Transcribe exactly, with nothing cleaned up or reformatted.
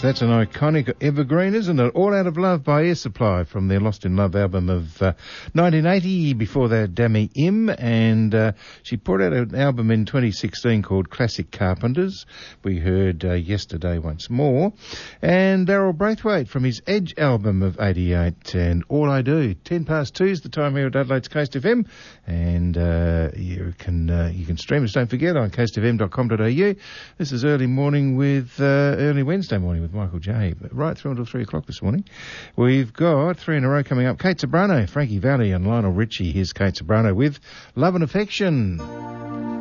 That's an iconic evergreen, isn't it? All Out of Love by Air Supply from their Lost in Love album of uh, nineteen eighty. Before that, Dami Im, and uh, she put out an album in twenty sixteen called Classic Carpenters. We heard uh, Yesterday Once More. And Daryl Braithwaite from his Edge album of eighty-eight, and All I Do. Ten past two is the time here at Adelaide's Coast F M, and uh, you can uh, you can stream us, don't forget, on coast f m dot com dot a u. This is Early Morning with, uh, early Wednesday morning with Michael J. Right through until three o'clock this morning. We've got three in a row coming up. Kate Sobrano, Frankie Valli and Lionel Richie. Here's Kate Sobrano with Love and Affection.